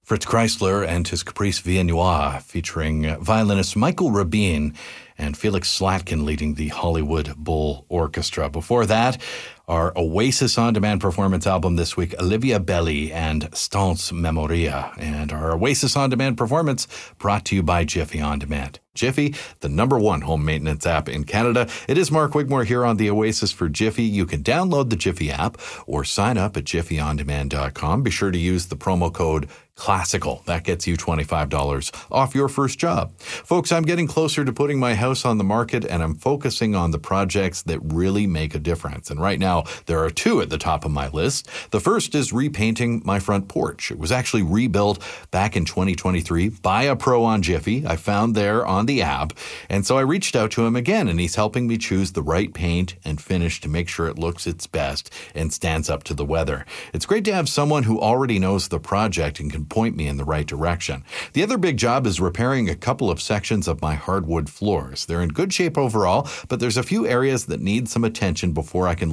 Fritz Kreisler and his Caprice Viennois, featuring violinist Michael Rabin and Felix Slatkin leading the Hollywood Bowl Orchestra. Before that, our Oasis On Demand performance album this week, Olivia Belli and Stance Memoria. And our Oasis On Demand performance brought to you by Jiffy On Demand. Jiffy, the #1 home maintenance app in Canada. It is Mark Wigmore here on the Oasis for Jiffy. You can download the Jiffy app or sign up at jiffyondemand.com. Be sure to use the promo code Classical. That gets you $25 off your first job. Folks, I'm getting closer to putting my house on the market, and I'm focusing on the projects that really make a difference. And right now, there are 2 at the top of my list. The first is repainting my front porch. It was actually rebuilt back in 2023 by a pro on Jiffy. I found there on the app. And so I reached out to him again, and he's helping me choose the right paint and finish to make sure it looks its best and stands up to the weather. It's great to have someone who already knows the project and can point me in the right direction. The other big job is repairing a couple of sections of my hardwood floors. They're in good shape overall, but there's a few areas that need some attention before I can